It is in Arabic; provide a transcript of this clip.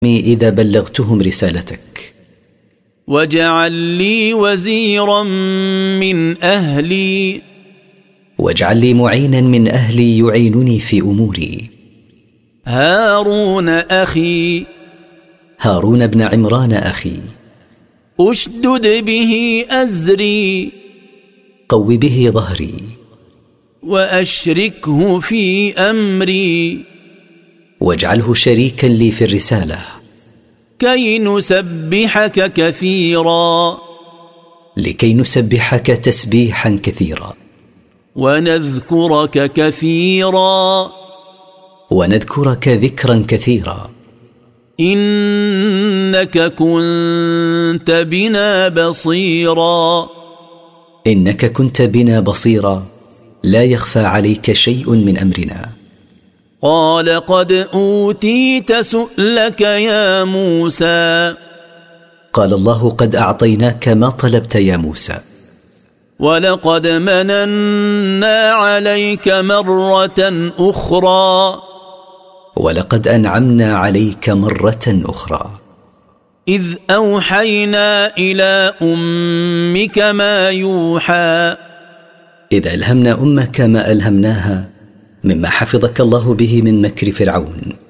إذا بلغتهم رسالتك. واجعل لي وزيرا من أهلي. واجعل لي معينا من أهلي يعينني في أموري. هارون أخي. هارون بن عمران أخي. أشدد به أزري. قو به ظهري. وأشركه في أمري. واجعله شريكا لي في الرسالة. كي نسبحك كثيرا. لكي نسبحك تسبيحا كثيرا. ونذكرك كثيرا. ونذكرك ذكرا كثيرا. إنك كنت بنا بصيرا. إنك كنت بنا بصيرا، لا يخفى عليك شيء من أمرنا. قال قد أوتيت سؤلك يا موسى. قال الله قد أعطيناك ما طلبت يا موسى. ولقد مننا عليك مرة أخرى. ولقد أنعمنا عليك مرة أخرى. إذ أوحينا إلى أمك ما يوحى. إذا ألهمنا أمك ما ألهمناها مما حفظك الله به من مكر فرعون.